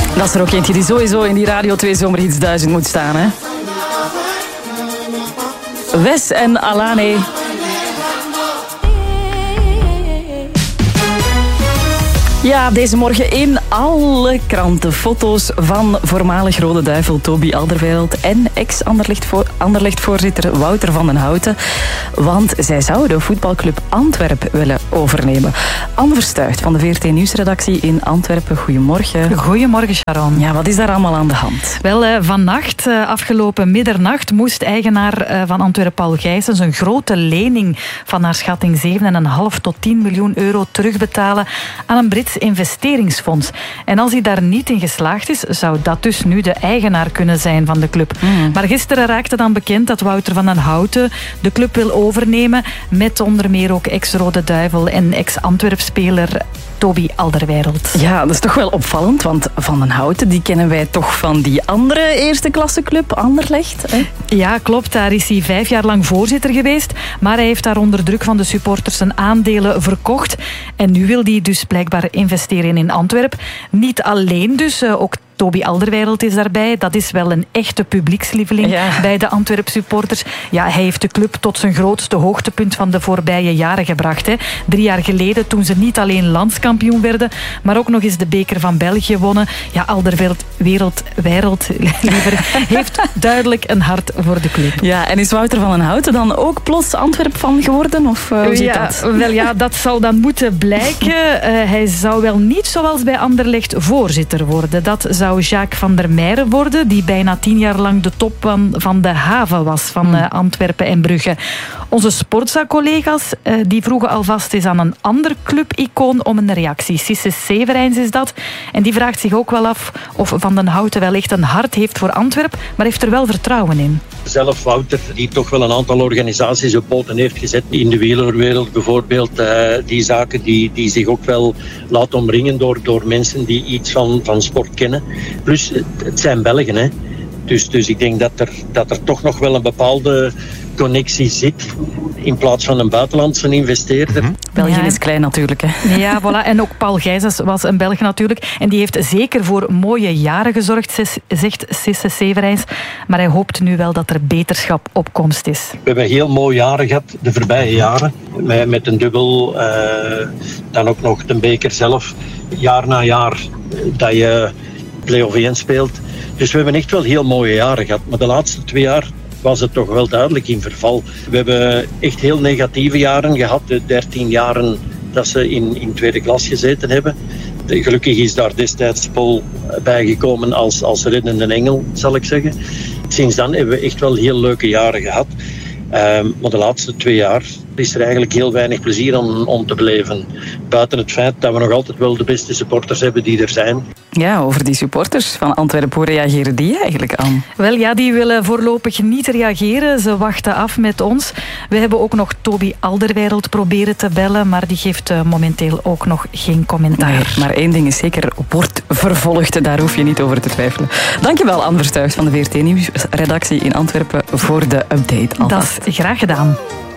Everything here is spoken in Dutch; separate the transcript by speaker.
Speaker 1: Dat is er ook eentje die sowieso in die Radio 2 Zomerhits 1000 moet staan, hè? Wes en Alane. Ja, deze morgen in alle kranten foto's van voormalig Rode Duivel Toby Alderweireld en ex-Anderlecht-voorzitter Wouter van den Houten. Want zij zouden voetbalclub Antwerpen willen overnemen. Anne Verstuigt van de VRT Nieuwsredactie in Antwerpen. Goedemorgen.
Speaker 2: Goedemorgen, Sharon.
Speaker 1: Ja, wat is daar allemaal aan de hand?
Speaker 2: Wel, vannacht, afgelopen middernacht, moest eigenaar van Antwerpen Paul Gijsens een grote lening van naar schatting 7,5 tot 10 miljoen euro terugbetalen aan een Brits investeringsfonds. En als hij daar niet in geslaagd is, zou dat dus nu de eigenaar kunnen zijn van de club. Maar gisteren raakte dan bekend dat Wouter van den Houten de club wil overnemen, met onder meer ook ex-Rode Duivel en ex-Antwerp-speler Toby Alderweireld.
Speaker 1: Ja, dat is toch wel opvallend, want Van den Houten, die kennen wij toch van die andere eerste klasse club, Anderlecht. Hè?
Speaker 2: Ja, klopt. Daar is hij 5 jaar lang voorzitter geweest, maar hij heeft daar onder druk van de supporters zijn aandelen verkocht. En nu wil hij dus blijkbaar investeren in Antwerpen. Niet alleen dus, ook Toby Alderweireld is daarbij. Dat is wel een echte publiekslieveling bij de Antwerp supporters. Ja, hij heeft de club tot zijn grootste hoogtepunt van de voorbije jaren gebracht. Hè. 3 jaar geleden, toen ze niet alleen landskampioen werden, maar ook nog eens de beker van België wonnen. Ja, Alderweireld heeft duidelijk een hart voor de club.
Speaker 1: Ja, en is Wouter van den Houten dan ook plots Antwerp van geworden? Of hoe zit dat?
Speaker 2: Wel ja, dat zal dan moeten blijken. Hij zou wel niet zoals bij Anderlecht voorzitter worden. Dat zou Jacques van der Meijeren worden, die bijna 10 jaar lang de top van de haven was van Antwerpen en Brugge. Onze Sportza-collega's die vroegen alvast eens aan een ander clubicoon om een reactie. Sisse Severijns is dat. En die vraagt zich ook wel af of Van den Houten wel echt een hart heeft voor Antwerpen, maar heeft er wel vertrouwen in.
Speaker 3: Zelf Wouter, die toch wel een aantal organisaties op poten heeft gezet. In de wielerwereld bijvoorbeeld. Die zaken die zich ook wel laten omringen door mensen die iets van sport kennen. Plus, het zijn Belgen, hè. Dus ik denk dat er toch nog wel een bepaalde connectie zit in plaats van een buitenlandse investeerder.
Speaker 1: België is klein natuurlijk, hè.
Speaker 2: Ja, voilà. En ook Paul Gijsens was een Belg natuurlijk. En die heeft zeker voor mooie jaren gezorgd, zegt Sisse Severijns. Maar hij hoopt nu wel dat er beterschap op komst is.
Speaker 3: We hebben heel mooie jaren gehad, de voorbije jaren. Met een dubbel, dan ook nog de beker zelf. Jaar na jaar dat je play-off 1 speelt. Dus we hebben echt wel heel mooie jaren gehad. Maar de laatste 2 jaar was het toch wel duidelijk in verval. We hebben echt heel negatieve jaren gehad. De 13 jaren dat ze in tweede klas gezeten hebben. Gelukkig is daar destijds Paul bijgekomen als reddende engel, zal ik zeggen. Sinds dan hebben we echt wel heel leuke jaren gehad. Maar de laatste 2 jaar is er eigenlijk heel weinig plezier om te beleven. Buiten het feit dat we nog altijd wel de beste supporters hebben die er zijn.
Speaker 1: Ja, over die supporters van Antwerpen, hoe reageren die eigenlijk aan?
Speaker 2: Wel ja, die willen voorlopig niet reageren. Ze wachten af met ons. We hebben ook nog Toby Alderweireld proberen te bellen, maar die geeft momenteel ook nog geen commentaar.
Speaker 1: Nee, maar één ding is zeker, wordt vervolgd. Daar hoef je niet over te twijfelen. Dankjewel, Anne Verstuigt van de VRT Nieuwsredactie in Antwerpen voor de update.
Speaker 2: Dat is graag gedaan.